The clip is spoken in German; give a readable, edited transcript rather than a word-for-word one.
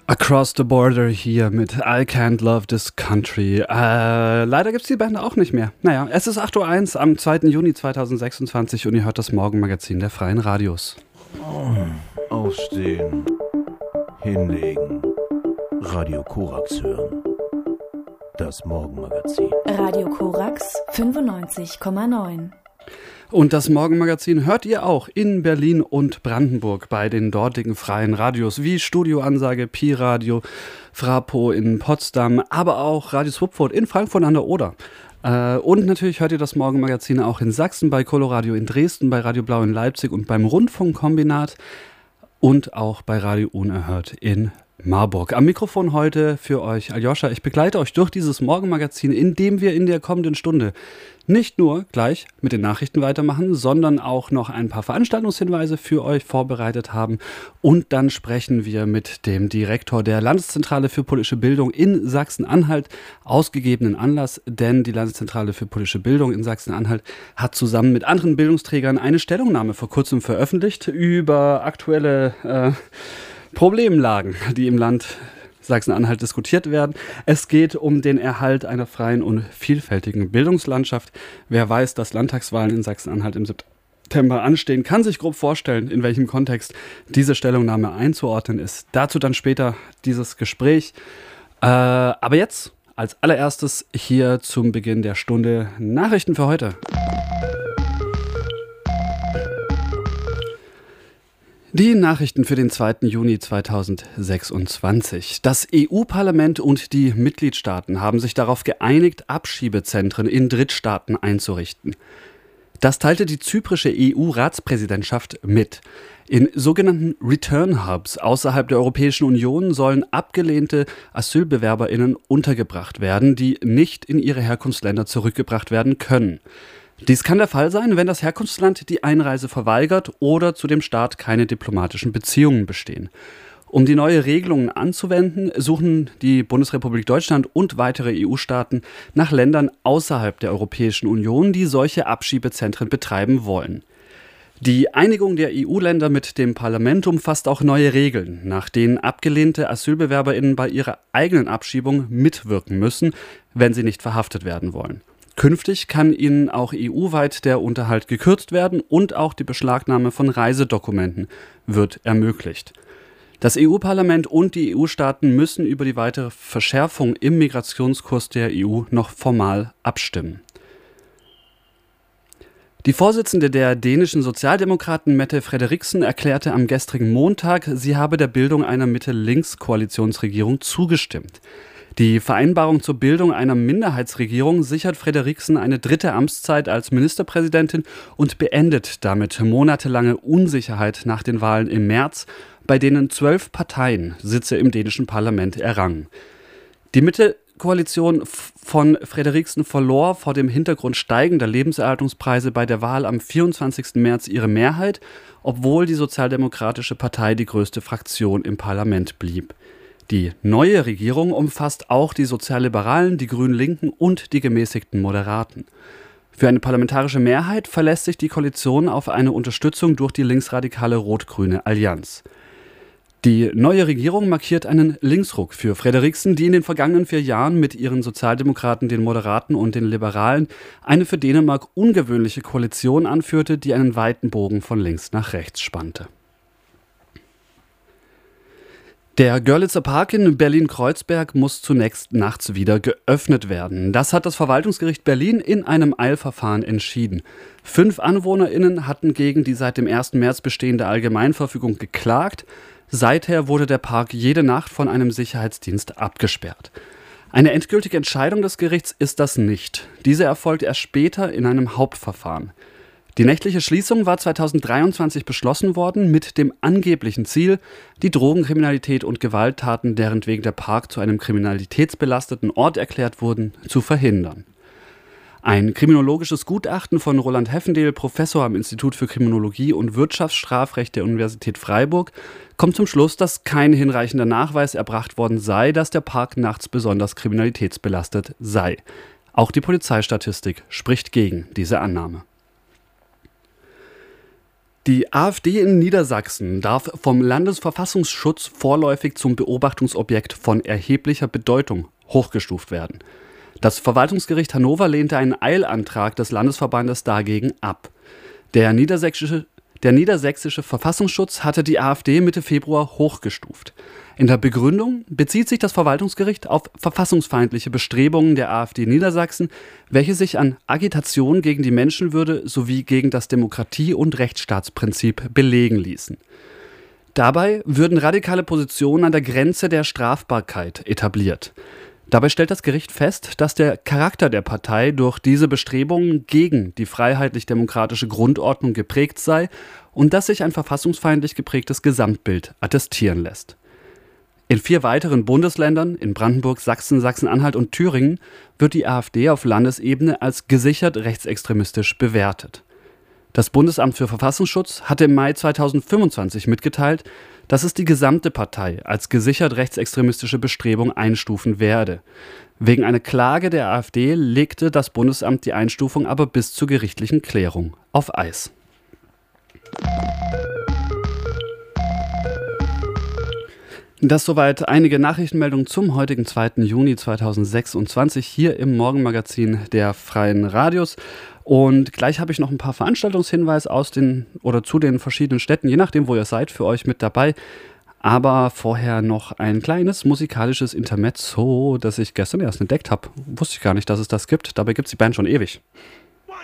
Across the Border hier mit I Can't Love This Country. Leider gibt es die Band auch nicht mehr. Naja, es ist 8:01 Uhr am 2. Juni 2026 und ihr hört das Morgenmagazin der Freien Radios. Aufstehen, hinlegen, Radio Korax hören. Das Morgenmagazin. Radio Korax 95,9. Und das Morgenmagazin hört ihr auch in Berlin und Brandenburg bei den dortigen freien Radios wie Studioansage, Pi-Radio, Frapo in Potsdam, aber auch Radio Swupfurt in Frankfurt an der Oder. Und natürlich hört ihr das Morgenmagazin auch in Sachsen bei Coloradio in Dresden, bei Radio Blau in Leipzig und beim Rundfunkkombinat und auch bei Radio Unerhört in Marburg. Am Mikrofon heute für euch Aljoscha. Ich begleite euch durch dieses Morgenmagazin, in dem wir in der kommenden Stunde nicht nur gleich mit den Nachrichten weitermachen, sondern auch noch ein paar Veranstaltungshinweise für euch vorbereitet haben. Und dann sprechen wir mit dem Direktor der Landeszentrale für politische Bildung in Sachsen-Anhalt, ausgegebenen Anlass, denn die Landeszentrale für politische Bildung in Sachsen-Anhalt hat zusammen mit anderen Bildungsträgern eine Stellungnahme vor kurzem veröffentlicht über aktuelle Problemlagen, die im Land Sachsen-Anhalt diskutiert werden. Es geht um den Erhalt einer freien und vielfältigen Bildungslandschaft. Wer weiß, dass Landtagswahlen in Sachsen-Anhalt im September anstehen, kann sich grob vorstellen, in welchem Kontext diese Stellungnahme einzuordnen ist. Dazu dann später dieses Gespräch. Aber jetzt als allererstes hier zum Beginn der Stunde Nachrichten für heute. Die Nachrichten für den 2. Juni 2026. Das EU-Parlament und die Mitgliedstaaten haben sich darauf geeinigt, Abschiebezentren in Drittstaaten einzurichten. Das teilte die zyprische EU-Ratspräsidentschaft mit. In sogenannten Return Hubs außerhalb der Europäischen Union sollen abgelehnte AsylbewerberInnen untergebracht werden, die nicht in ihre Herkunftsländer zurückgebracht werden können. Dies kann der Fall sein, wenn das Herkunftsland die Einreise verweigert oder zu dem Staat keine diplomatischen Beziehungen bestehen. Um die neue Regelungen anzuwenden, suchen die Bundesrepublik Deutschland und weitere EU-Staaten nach Ländern außerhalb der Europäischen Union, die solche Abschiebezentren betreiben wollen. Die Einigung der EU-Länder mit dem Parlament umfasst auch neue Regeln, nach denen abgelehnte AsylbewerberInnen bei ihrer eigenen Abschiebung mitwirken müssen, wenn sie nicht verhaftet werden wollen. Künftig kann ihnen auch EU-weit der Unterhalt gekürzt werden und auch die Beschlagnahme von Reisedokumenten wird ermöglicht. Das EU-Parlament und die EU-Staaten müssen über die weitere Verschärfung im Migrationskurs der EU noch formal abstimmen. Die Vorsitzende der dänischen Sozialdemokraten Mette Frederiksen erklärte am gestrigen Montag, sie habe der Bildung einer Mitte-Links-Koalitionsregierung zugestimmt. Die Vereinbarung zur Bildung einer Minderheitsregierung sichert Frederiksen eine dritte Amtszeit als Ministerpräsidentin und beendet damit monatelange Unsicherheit nach den Wahlen im März, bei denen 12 Parteien Sitze im dänischen Parlament errangen. Die Mitte-Koalition von Frederiksen verlor vor dem Hintergrund steigender Lebenserhaltungspreise bei der Wahl am 24. März ihre Mehrheit, obwohl die Sozialdemokratische Partei die größte Fraktion im Parlament blieb. Die neue Regierung umfasst auch die Sozialliberalen, die Grün-Linken und die gemäßigten Moderaten. Für eine parlamentarische Mehrheit verlässt sich die Koalition auf eine Unterstützung durch die linksradikale Rot-Grüne Allianz. Die neue Regierung markiert einen Linksruck für Frederiksen, die in den vergangenen 4 Jahren mit ihren Sozialdemokraten, den Moderaten und den Liberalen eine für Dänemark ungewöhnliche Koalition anführte, die einen weiten Bogen von links nach rechts spannte. Der Görlitzer Park in Berlin-Kreuzberg muss zunächst nachts wieder geöffnet werden. Das hat das Verwaltungsgericht Berlin in einem Eilverfahren entschieden. 5 AnwohnerInnen hatten gegen die seit dem 1. März bestehende Allgemeinverfügung geklagt. Seither wurde der Park jede Nacht von einem Sicherheitsdienst abgesperrt. Eine endgültige Entscheidung des Gerichts ist das nicht. Diese erfolgt erst später in einem Hauptverfahren. Die nächtliche Schließung war 2023 beschlossen worden mit dem angeblichen Ziel, die Drogenkriminalität und Gewalttaten, deren wegen der Park zu einem kriminalitätsbelasteten Ort erklärt wurden, zu verhindern. Ein kriminologisches Gutachten von Roland Heffendel, Professor am Institut für Kriminologie und Wirtschaftsstrafrecht der Universität Freiburg, kommt zum Schluss, dass kein hinreichender Nachweis erbracht worden sei, dass der Park nachts besonders kriminalitätsbelastet sei. Auch die Polizeistatistik spricht gegen diese Annahme. Die AfD in Niedersachsen darf vom Landesverfassungsschutz vorläufig zum Beobachtungsobjekt von erheblicher Bedeutung hochgestuft werden. Das Verwaltungsgericht Hannover lehnte einen Eilantrag des Landesverbandes dagegen ab. Der niedersächsische Verfassungsschutz hatte die AfD Mitte Februar hochgestuft. In der Begründung bezieht sich das Verwaltungsgericht auf verfassungsfeindliche Bestrebungen der AfD Niedersachsen, welche sich an Agitation gegen die Menschenwürde sowie gegen das Demokratie- und Rechtsstaatsprinzip belegen ließen. Dabei würden radikale Positionen an der Grenze der Strafbarkeit etabliert. Dabei stellt das Gericht fest, dass der Charakter der Partei durch diese Bestrebungen gegen die freiheitlich-demokratische Grundordnung geprägt sei und dass sich ein verfassungsfeindlich geprägtes Gesamtbild attestieren lässt. In 4 weiteren Bundesländern, in Brandenburg, Sachsen, Sachsen-Anhalt und Thüringen, wird die AfD auf Landesebene als gesichert rechtsextremistisch bewertet. Das Bundesamt für Verfassungsschutz hatte im Mai 2025 mitgeteilt, dass es die gesamte Partei als gesichert rechtsextremistische Bestrebung einstufen werde. Wegen einer Klage der AfD legte das Bundesamt die Einstufung aber bis zur gerichtlichen Klärung auf Eis. Das soweit einige Nachrichtenmeldungen zum heutigen 2. Juni 2026 hier im Morgenmagazin der Freien Radios. Und gleich habe ich noch ein paar Veranstaltungshinweise zu den verschiedenen Städten, je nachdem, wo ihr seid, für euch mit dabei. Aber vorher noch ein kleines musikalisches Intermezzo, das ich gestern erst entdeckt habe. Wusste ich gar nicht, dass es das gibt. Dabei gibt es die Band schon ewig.